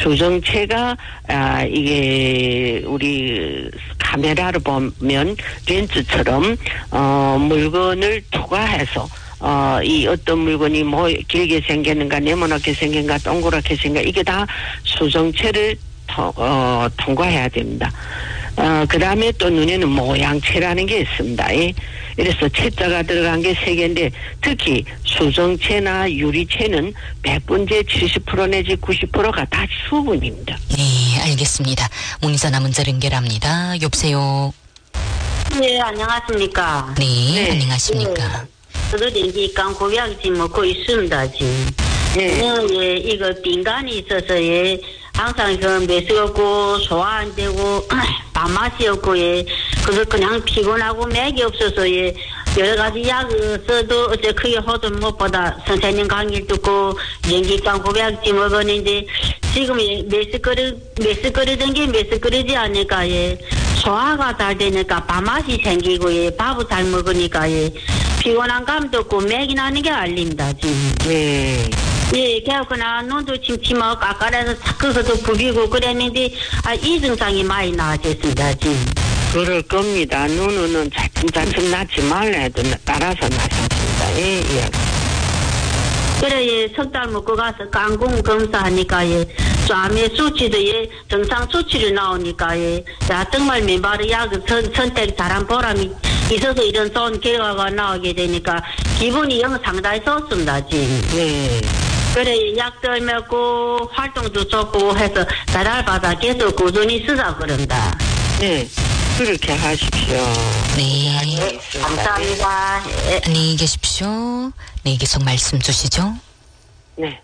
수정체가 이게 우리 카메라로 보면 렌즈처럼 물건을 투과해서 이 어떤 물건이 뭐 길게 생겼는가 네모나게 생긴가 동그랗게 생긴가 이게 다 수정체를 통과해야 됩니다. 그 다음에 또 눈에는 모양체라는 게 있습니다. 이래서 체자가 들어간 게 3개인데 특히 수정체나 유리체는 100분째 70% 내지 90%가 다 수분입니다. 네, 알겠습니다. 문의전화 문자 연결합니다. 여보세요. 네, 안녕하십니까. 네, 안녕하십니까. 저도 이제 깡고약 지금 먹고 있습니다, 지금. 네. 예, 이거 빈간이 있어서, 예, 항상 매스 없고, 소화 안 되고, 밥맛이 없고, 예, 그래서 그냥 피곤하고 맥이 없어서, 예, 여러 가지 약을 써도 어째 크게 호전 못보다 선생님 강의 듣고, 연기 깡고약지 먹었는데, 지금 예, 매스 끓이던 게 매스 끓이지 않으니까, 예, 소화가 잘 되니까 밥맛이 생기고, 예, 밥을 잘 먹으니까, 예, 피곤한 감도 없고 맥이 나는 게 알립니다, 지금. 네. 예, 그래갖구나, 눈도 침침하고 깎아라서 삭혀서도 부비고 그랬는데, 이 증상이 많이 나아졌습니다, 지금. 그럴 겁니다. 눈은 차츰차츰 낫지 말라 해도 따라서 나셨습니다. 예. 그래, 예, 석 달 먹고 가서 깡공 검사하니까, 예, 쫙의 수치도, 예, 정상 수치를 나오니까, 예, 야, 정말 맨바로 약을 선택 잘한 보람이 있어서 이런 좋은 결과가 나오게 되니까, 기분이 영 상당히 좋습니다, 지금. 네. 그래, 약들 먹고, 활동도 좋고 해서, 달달바다 계속 꾸준히 쓰자, 그런다. 네. 그렇게 하십시오. 네. 감사합니다. 예. 안녕히 계십시오. 네, 계속 말씀 주시죠. 네.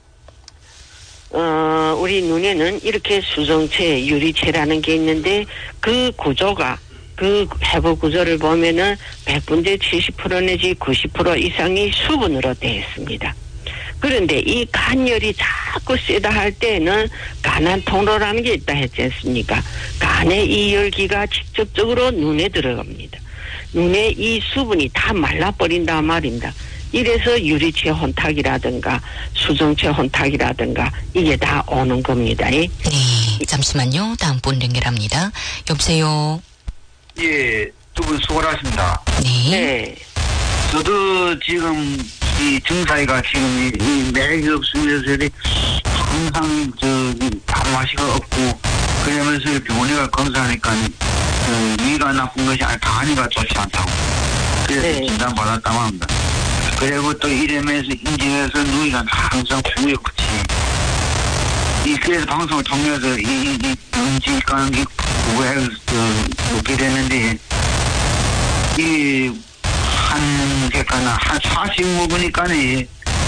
우리 눈에는 이렇게 수정체, 유리체라는 게 있는데 그 구조가 그 해부 구조를 보면은 100분의 70% 내지 90% 이상이 수분으로 되어 있습니다. 그런데 이 간열이 자꾸 세다 할 때는 간한 통로라는 게 있다 했지 않습니까? 간의 이 열기가 직접적으로 눈에 들어갑니다. 눈에 이 수분이 다 말라버린다 말입니다. 이래서 유리체 혼탁이라든가 수정체 혼탁이라든가 이게 다 오는 겁니다. 네, 잠시만요. 다음 분 연결합니다. 여보세요. 예, 두 분 수고하십니다. 네. 네. 저도 지금 이 증사이가 지금 이 맥이 없으면서 항상 밥맛이가 없고 그러면서 병원에 가 검사하니까 위가 나쁜 것이 아니라 간이가 좋지 않다고 그래서 네. 진단받았다고 합니다. 그리고 또 이러면서 인증해서 눈이가 항상 부었지. 그래서 방송을 통해서 이 눈치 까는 게 구해서 먹게 되는데 한 40 먹으니까는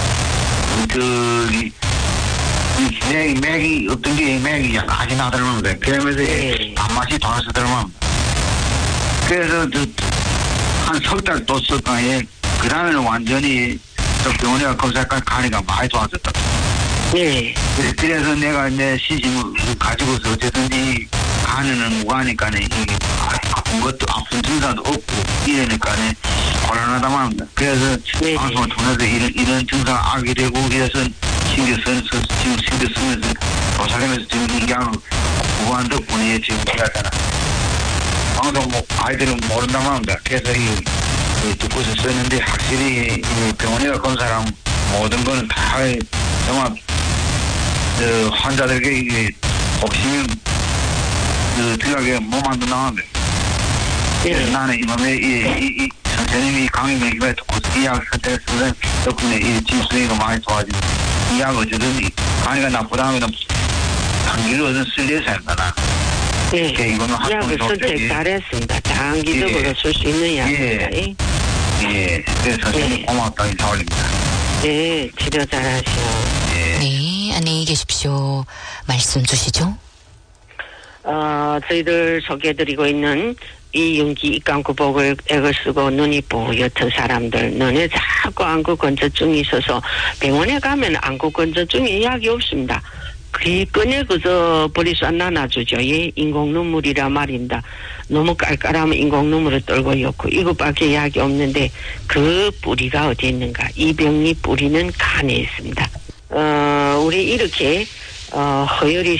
맥이 어떤 게 맥이 약하게 나더라고요. 그러면서 밥맛이 돌아서더라고요. 그래서 한 석 달 또 썼다. 그 다음에는 완전히 병원에 가 검사까지 가니까 많이 좋아졌다. 네. 그래서 내가 내 시심을 가지고서 어쨌든지 간에는 무가니까는 이게 아픈 것도 아픈 증상도 없고 이러니까는 곤란하다고 합니다. 그래서 네. 방송을 통해서 이런 증상을 알게 되고 이래서 신경 쓰면서 조사하면서 지금 이 약을 구한 덕분에 지금 제가 방송 아이들은 모른다고 합니다. 그래서 듣고서 썼는데 확실히 병원에 가 검사랑 모든 거는 다 정말 환자들에게 이게 복심이 들어가게 못 만든다는데 나는 이번에 이 선생님이 강의를 듣고 이 약을 선택했을 덕분에 이 진수이가 많이 좋아지고 이 약을 어쩌든지 강의가 나쁘다 하면 단기로 어떤 쓸 일이 생각나. 네. 약을 선택 잘했습니다. 장기적으로 쓸 수 있는 약입니다. 예. 그래서 선생님 고맙다고 인사 올립니다. 네. 치료 잘하시오. 네, 안녕히 계십시오. 말씀 주시죠. 저희들 소개해드리고 있는 이윤기 입감구복을 액을 쓰고 눈이 뿌옇던 사람들, 눈에 자꾸 안구 건조증이 있어서 병원에 가면 안구 건조증에 약이 없습니다. 끈에 그저 버리 쏴 나눠주죠. 예, 인공 눈물이라 말입니다. 너무 깔깔하면 인공 눈물을 떨고 있고 이것밖에 약이 없는데 그 뿌리가 어디 있는가? 이 병이 뿌리는 간에 있습니다. 우리 이렇게 허혈이